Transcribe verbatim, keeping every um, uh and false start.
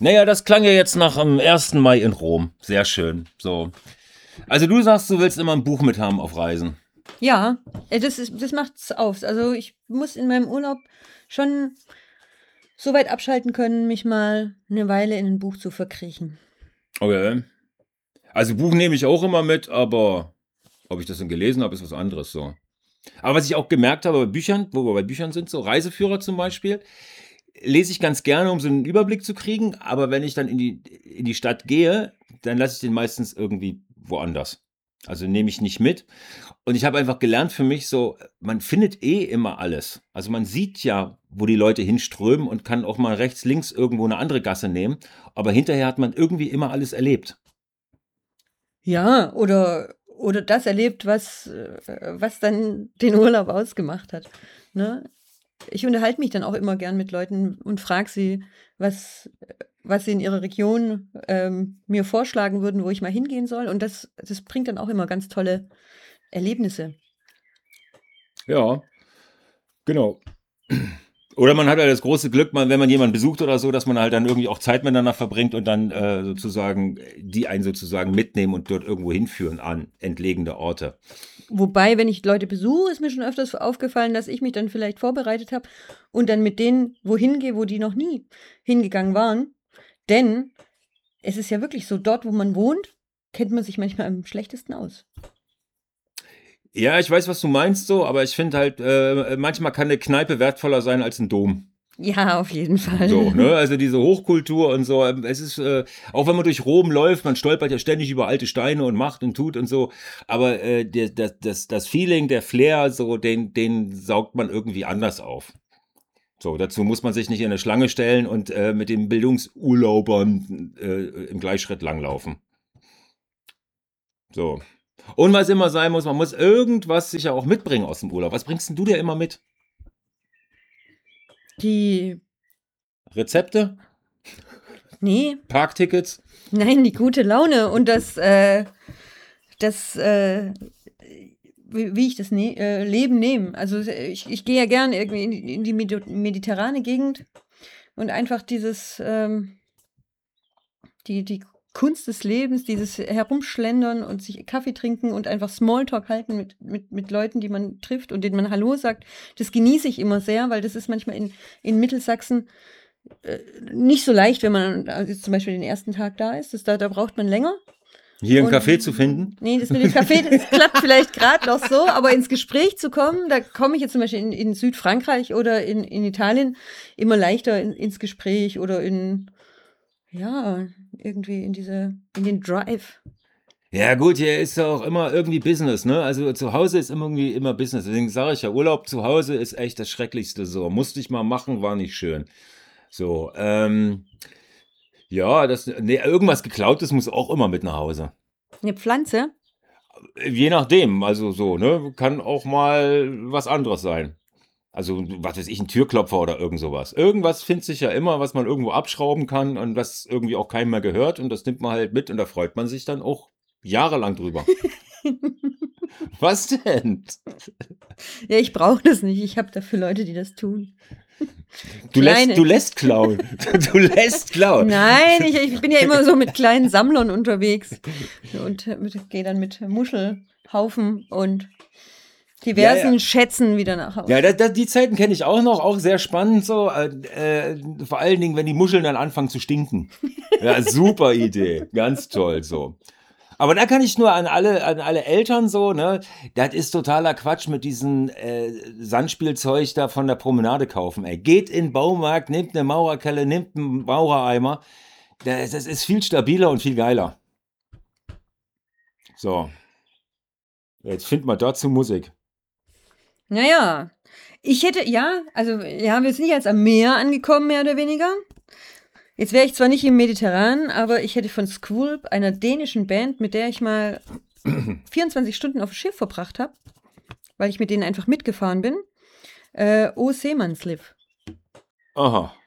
Naja, das klang ja jetzt nach dem ersten Mai in Rom. Sehr schön. So. Also du sagst, du willst immer ein Buch mit haben auf Reisen. Ja, äh, das ist, das macht's aus. Also ich muss in meinem Urlaub schon so weit abschalten können, mich mal eine Weile in ein Buch zu verkriechen. Okay. Also Buch nehme ich auch immer mit, aber ob ich das dann gelesen habe, ist was anderes so. Aber was ich auch gemerkt habe bei Büchern, wo wir bei Büchern sind, so Reiseführer zum Beispiel, lese ich ganz gerne, um so einen Überblick zu kriegen. Aber wenn ich dann in die, in die Stadt gehe, dann lasse ich den meistens irgendwie woanders. Also nehme ich nicht mit. Und ich habe einfach gelernt für mich so, man findet eh immer alles. Also man sieht ja, wo die Leute hinströmen und kann auch mal rechts, links irgendwo eine andere Gasse nehmen. Aber hinterher hat man irgendwie immer alles erlebt. Ja, oder, oder das erlebt, was, äh, was dann den Urlaub ausgemacht hat. Ne? Ich unterhalte mich dann auch immer gern mit Leuten und frage sie, was, was sie in ihrer Region ähm, mir vorschlagen würden, wo ich mal hingehen soll. Und das, das bringt dann auch immer ganz tolle Erlebnisse. Ja, genau. Oder man hat halt das große Glück, man, wenn man jemanden besucht oder so, dass man halt dann irgendwie auch Zeit miteinander verbringt und dann äh, sozusagen, die einen sozusagen mitnehmen und dort irgendwo hinführen an entlegene Orte. Wobei, wenn ich Leute besuche, ist mir schon öfters aufgefallen, dass ich mich dann vielleicht vorbereitet habe und dann mit denen wohin gehe, wo die noch nie hingegangen waren. Denn es ist ja wirklich so, dort, wo man wohnt, kennt man sich manchmal am schlechtesten aus. Ja, ich weiß, was du meinst so, aber ich finde halt, äh, manchmal kann eine Kneipe wertvoller sein als ein Dom. Ja, auf jeden Fall. So, ne? Also diese Hochkultur und so. ähm, Es ist, äh, auch wenn man durch Rom läuft, man stolpert ja ständig über alte Steine und macht und tut und so. Aber äh, der, das, das, das Feeling, der Flair, so, den, den saugt man irgendwie anders auf. So, dazu muss man sich nicht in eine Schlange stellen und äh, mit den Bildungsurlaubern äh, im Gleichschritt langlaufen. So. Und was immer sein muss, man muss irgendwas sicher auch mitbringen aus dem Urlaub. Was bringst denn du dir immer mit? Die, Rezepte? nee, Parktickets? nein, die gute Laune und das, äh, das, äh, wie, wie ich das ne äh, Leben nehme. Also ich, ich gehe ja gern irgendwie in, die- in die Medi- mediterrane Gegend und einfach dieses, ähm, die, die Kunst des Lebens, dieses Herumschlendern und sich Kaffee trinken und einfach Smalltalk halten mit, mit, mit Leuten, die man trifft und denen man Hallo sagt, das genieße ich immer sehr, weil das ist manchmal in, in Mittelsachsen äh, nicht so leicht, wenn man also jetzt zum Beispiel den ersten Tag da ist. Das, da, da braucht man länger. Hier einen Und Kaffee zu finden? nee, das mit dem Kaffee, das klappt vielleicht gerade noch so, aber ins Gespräch zu kommen, da komme ich jetzt zum Beispiel in, in Südfrankreich oder in, in Italien immer leichter in, ins Gespräch oder in, ja, irgendwie in diese, in den Drive. Ja gut, hier ist ja auch immer irgendwie Business, ne? Also zu Hause ist immer irgendwie immer Business. Deswegen sage ich ja, Urlaub zu Hause ist echt das Schrecklichste so. Musste ich mal machen, war nicht schön. So, ähm, ja, das, nee, irgendwas Geklautes muss auch immer mit nach Hause. Eine Pflanze? Je nachdem, also so, ne? Kann auch mal was anderes sein. Also, was weiß ich, ein Türklopfer oder irgend sowas. Irgendwas findet sich ja immer, was man irgendwo abschrauben kann und was irgendwie auch keinem mehr gehört und das nimmt man halt mit und da freut man sich dann auch jahrelang drüber. Was denn? Ja, ich brauche das nicht. Ich habe dafür Leute, die das tun. Du lässt, Kleine. du lässt klauen. Du lässt klauen. Nein, ich, ich bin ja immer so mit kleinen Sammlern unterwegs und mit, gehe dann mit Muschelhaufen und diversen Ja, ja. Schätzen wieder nach Hause. Ja, das, das, die Zeiten kenne ich auch noch, auch sehr spannend so. Äh, äh, vor allen Dingen, wenn die Muscheln dann anfangen zu stinken. Ja, super Idee. Ganz toll so. Aber da kann ich nur an alle, an alle Eltern so, ne, das ist totaler Quatsch mit diesem äh, Sandspielzeug da von der Promenade kaufen, ey. Geht in den Baumarkt, nehmt eine Maurerkelle, nehmt einen Maurereimer. Das, das ist viel stabiler und viel geiler. So, jetzt find mal dazu Musik. Naja, ich hätte, ja, also, ja, wir sind jetzt am Meer angekommen, mehr oder weniger. Jetzt wäre ich zwar nicht im Mediterran, aber ich hätte von Skvulp, einer dänischen Band, mit der ich mal vierundzwanzig Stunden auf dem Schiff verbracht habe, weil ich mit denen einfach mitgefahren bin, äh, O Seemannsliv. Aha.